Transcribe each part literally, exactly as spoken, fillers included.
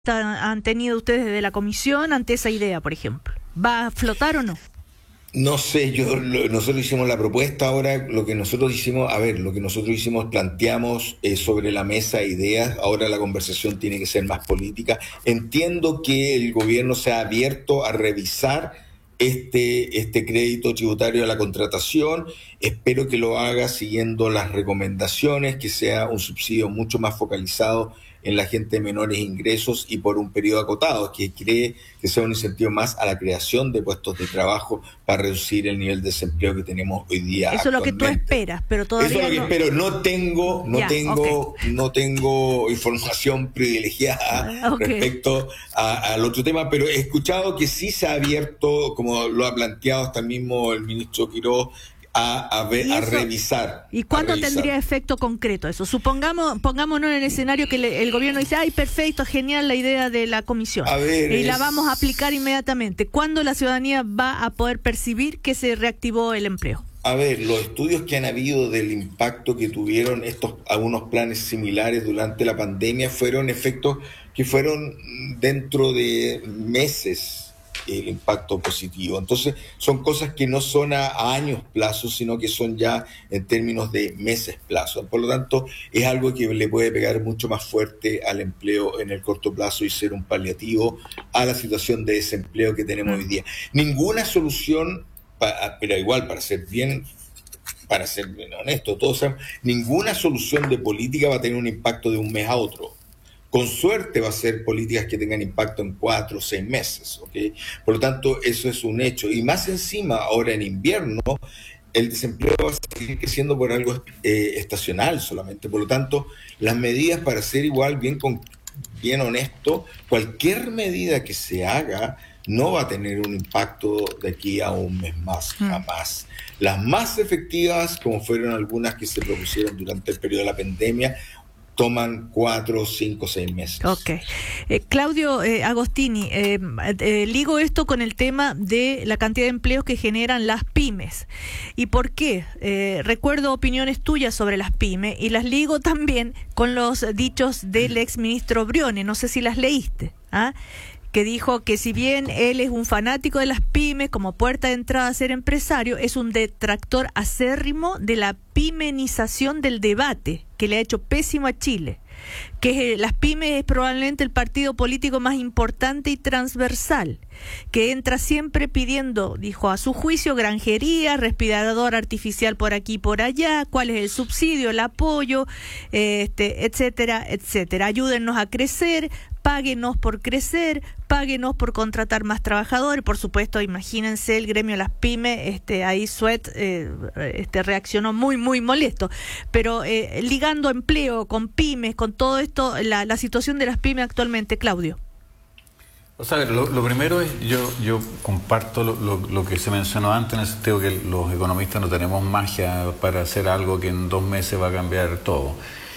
han tenido ustedes desde la comisión ante esa idea, por ejemplo? ¿Va a flotar o no? No sé, yo lo- nosotros hicimos la propuesta. Ahora lo que nosotros hicimos, a ver, lo que nosotros hicimos, planteamos eh, sobre la mesa ideas. Ahora la conversación tiene que ser más política. Entiendo que el gobierno se ha abierto a revisar este, este crédito tributario a la contratación. Espero que lo haga siguiendo las recomendaciones, que sea un subsidio mucho más focalizado en la gente de menores ingresos y por un periodo acotado, que cree que sea un incentivo más a la creación de puestos de trabajo para reducir el nivel de desempleo que tenemos hoy día. Eso es lo que tú esperas, pero todavía Eso es lo que no... espero. No tengo, no Ya, tengo, okay. no tengo información privilegiada Okay. respecto a- al otro tema, pero he escuchado que sí se ha abierto, como lo ha planteado hasta mismo el ministro Quiroz, a, a, ver, ¿Y a eso? revisar. ¿Y a cuándo revisar. tendría efecto concreto eso? Supongamos, pongámonos en el escenario que le- el gobierno dice, ay, perfecto, genial la idea de la comisión, A ver, y la es- vamos a aplicar inmediatamente. ¿Cuándo la ciudadanía va a poder percibir que se reactivó el empleo? A ver, los estudios que han habido del impacto que tuvieron estos algunos planes similares durante la pandemia fueron efectos que fueron dentro de meses el impacto positivo. Entonces, son cosas que no son a, a años plazo, sino que son ya en términos de meses plazo. Por lo tanto, es algo que le puede pegar mucho más fuerte al empleo en el corto plazo y ser un paliativo a la situación de desempleo que tenemos hoy día. Ninguna solución, pa- pero igual, para ser bien para ser bien honesto, todos sabemos, ninguna solución de política va a tener un impacto de un mes a otro. Con suerte va a ser políticas que tengan impacto en cuatro o seis meses, ¿ok? Por lo tanto, eso es un hecho. Y más encima, ahora en invierno, el desempleo va a seguir creciendo por algo eh, estacional solamente. Por lo tanto, las medidas, para ser igual bien, con, bien honesto, cualquier medida que se haga no va a tener un impacto de aquí a un mes más, Mm. jamás. Las más efectivas, como fueron algunas que se propusieron durante el periodo de la pandemia, toman cuatro, cinco, seis meses. Ok. Eh, Claudio eh, Agostini, eh, eh, ligo esto con el tema de la cantidad de empleos que generan las pymes. ¿Y por qué? Eh, recuerdo opiniones tuyas sobre las pymes y las ligo también con los dichos del ex ministro Briones. No sé si las leíste, ¿ah? Que dijo que si bien él es un fanático de las pymes como puerta de entrada a ser empresario, es un detractor acérrimo de la pimenización del debate, que le ha hecho pésimo a Chile. Que eh, las pymes es probablemente el partido político más importante y transversal, que entra siempre pidiendo, dijo, a su juicio, granjería, respirador artificial por aquí y por allá, cuál es el subsidio, el apoyo, eh, este, etcétera, etcétera. Ayúdennos a crecer, páguenos por crecer, páguenos por contratar más trabajadores. Por supuesto, imagínense el gremio de las pymes, este, ahí Suet eh, este, reaccionó muy, muy molesto. Pero eh, ligando empleo con pymes, con todo esto, la, la situación de las pymes actualmente, Claudio. O sea, lo, lo primero es, yo yo comparto lo, lo, lo que se mencionó antes, en el sentido que los economistas no tenemos magia para hacer algo que en dos meses va a cambiar todo.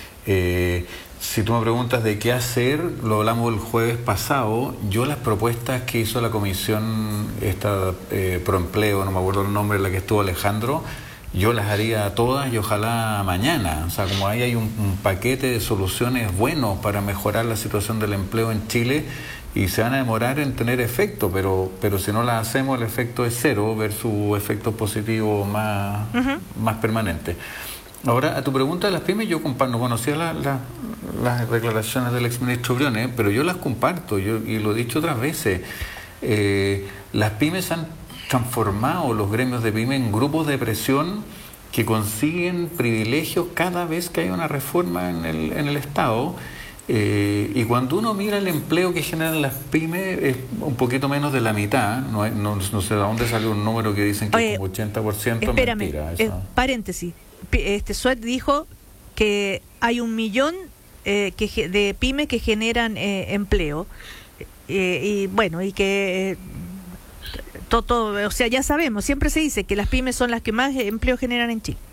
Eh, si tú me preguntas de qué hacer, lo hablamos el jueves pasado. Yo las propuestas que hizo la comisión esta eh, Proempleo, no me acuerdo el nombre, la que estuvo Alejandro, yo las haría todas y ojalá mañana. O sea, como ahí hay un, un paquete de soluciones buenos para mejorar la situación del empleo en Chile, y se van a demorar en tener efecto, pero pero si no las hacemos, el efecto es cero versus efectos positivos más, uh-huh. más permanentes. Ahora, a tu pregunta de las pymes, yo comparto, no conocía la, la, las declaraciones del exministro Briones, pero yo las comparto, yo, y lo he dicho otras veces. Eh, las pymes han transformado los gremios de pymes en grupos de presión que consiguen privilegios cada vez que hay una reforma en el, en el Estado. Eh, y cuando uno mira el empleo que generan las pymes, es un poquito menos de la mitad. No, no, no sé de dónde salió un número que dicen que Oye, es como ochenta por ciento. Espérame, mentira. eh, paréntesis. Este Suet dijo que hay un millón eh, que, de pymes que generan eh, empleo. Eh, y bueno, y que... Eh, todo, todo, o sea, ya sabemos, siempre se dice que las pymes son las que más empleo generan en Chile.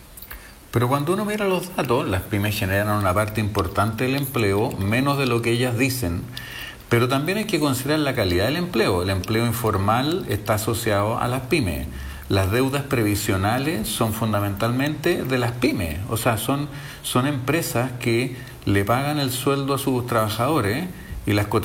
Pero cuando uno mira los datos, las pymes generan una parte importante del empleo, menos de lo que ellas dicen, pero también hay que considerar la calidad del empleo. El empleo informal está asociado a las pymes. Las deudas previsionales son fundamentalmente de las pymes, o sea, son, son empresas que le pagan el sueldo a sus trabajadores y las